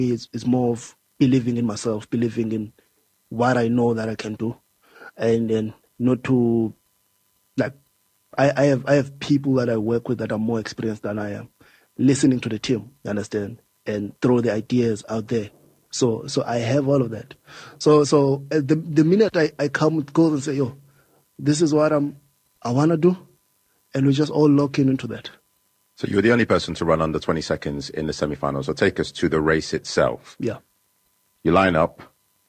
is more of believing in myself, believing in what I know that I can do, and then not to, like, I have people that I work with that are more experienced than I am, listening to the team, you understand, and throw the ideas out there. So I have all of that. So the minute I come with goals and say, yo, this is what I want to do, and we just all lock into that. So you're the only person to run under 20 seconds in the semi-finals. So take us to the race itself. Yeah. You line up,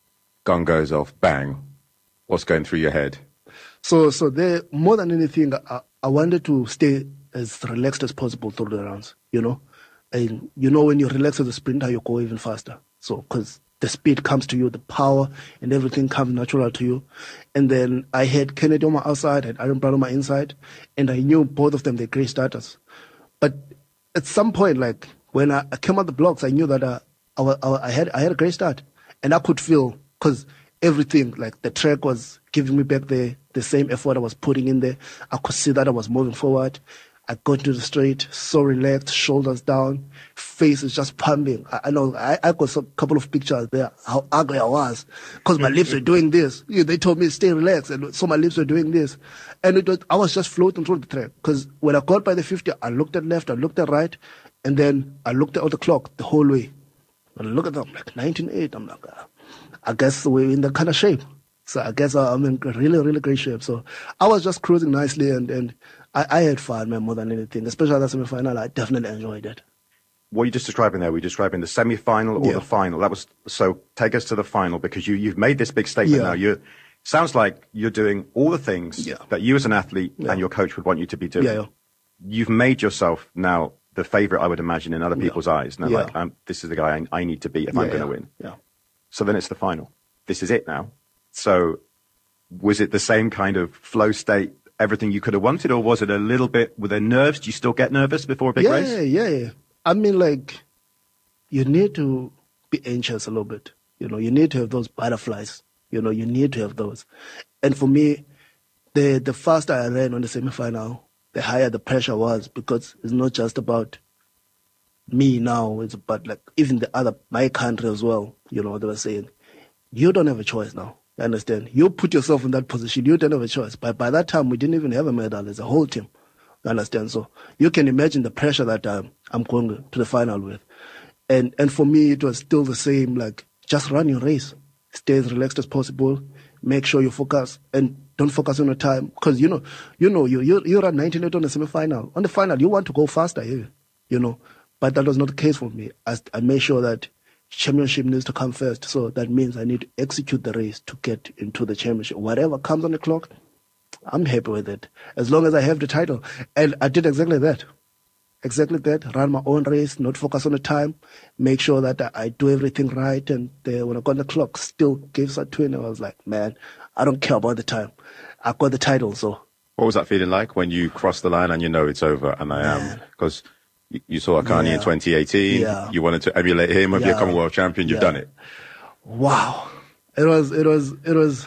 gun goes off, bang. What's going through your head? So there, more than anything, I wanted to stay as relaxed as possible through the rounds, you know. And you know, when you relax as a sprinter, you go even faster. So, because the speed comes to you, the power and everything comes natural to you. And then I had Kennedy on my outside, I had Aaron Brown on my inside, and I knew both of them, they're great starters. But at some point, like, when I came out the blocks, I knew that I had a great start. And I could feel, because everything, like the track was giving me back the same effort I was putting in there. I could see that I was moving forward. I got to the straight, so relaxed, shoulders down, face is just pumping. I know I got a couple of pictures there, how ugly I was, because my lips were doing this. They told me stay relaxed, and so my lips were doing this. And I was just floating through the track, because when I got by the 50, I looked at left, I looked at right, and then I looked at the clock the whole way. And I look at them, like 19.8, I'm like, I guess we're in that kind of shape. So I guess I'm in really, really great shape. So I was just cruising nicely, and I had fun, man, more than anything. Especially that semi-final, I definitely enjoyed it. What are you just describing there? Were you describing the semi-final or the final? That was, so take us to the final, because you've made this big statement now. Sounds like you're doing all the things that you as an athlete and your coach would want you to be doing. You've made yourself now the favorite, I would imagine, in other people's eyes. Now, like, this is the guy I need to beat if I'm going to win. So then it's the final. This is it now. So was it the same kind of flow state, everything you could have wanted, or was it a little bit with the nerves? Do you still get nervous before a big race? Yeah. I mean, like, you need to be anxious a little bit. You know, you need to have those butterflies. You know, you need to have those. And for me, the faster I ran on the semi-final, the higher the pressure was, because it's not just about me now, it's about, like, even my country as well. You know, they were saying, you don't have a choice now. You understand? You put yourself in that position. You don't have a choice. But by that time, we didn't even have a medal as a whole team. You understand? So you can imagine the pressure that I'm going to the final with. And for me, it was still the same, like, just run your race. Stay as relaxed as possible. Make sure you focus and don't focus on the time. Because, you run 19.8 on the semi-final. On the final, you want to go faster, you know. But that was not the case for me. I made sure that championship needs to come first. So that means I need to execute the race to get into the championship. Whatever comes on the clock, I'm happy with it. As long as I have the title. And I did exactly that. Run my own race, not focus on the time, make sure that I do everything right. And when I got the clock, still gave that twin. I was like, man, I don't care about the time. I got the title, so. What was that feeling like when you crossed the line and you know it's over and I am? Because you saw Akani in 2018. You wanted to emulate him. If you're become a world champion, you've done it. Wow. It was,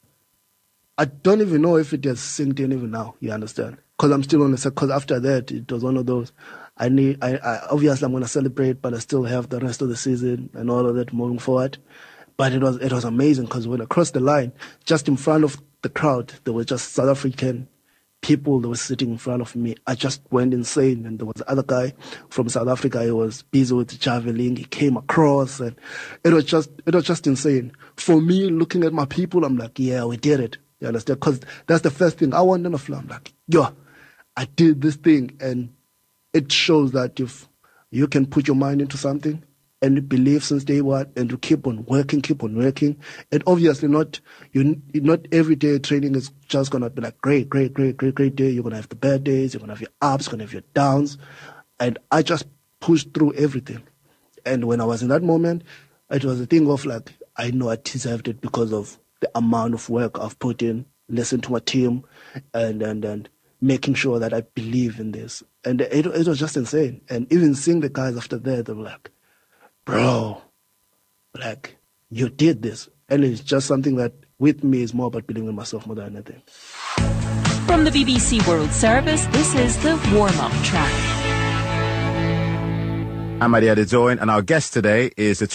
I don't even know if it has sinked in even now, you understand? Because I'm still on the set, because after that, it was one of those, I obviously I'm going to celebrate, but I still have the rest of the season and all of that moving forward. But it was amazing, because when I crossed the line, just in front of the crowd, there were just South African people that were sitting in front of me. I just went insane, and there was the other guy from South Africa. He was busy with javelin. He came across, and it was just insane. For me, looking at my people, I'm like, yeah, we did it. You understand? Because that's the first thing I want on the floor. I'm like, I did this thing, and it shows that if you can put your mind into something and you believe since day one, and you keep on working, and obviously not every day training is just gonna be like great day. You're gonna have the bad days, you're gonna have your ups, you're gonna have your downs, and I just pushed through everything. And when I was in that moment, it was a thing of like, I know I deserved it because of the amount of work I've put in, listen to my team, and making sure that I believe in this. And it was just insane. And even seeing the guys after that, they were like, bro, like, you did this. And it's just something that, with me, is more about believing in myself more than anything. From the BBC World Service, this is the warm-up track. I'm Adi Adedoyin, and our guest today is the